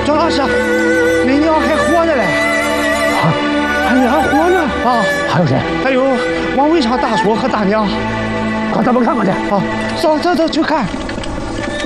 庄老师，那娘还活着嘞！ 还活着啊？ 还有谁？ 还有王伟昌大叔和大娘。 快，咱们看看去。 啊，走，去看。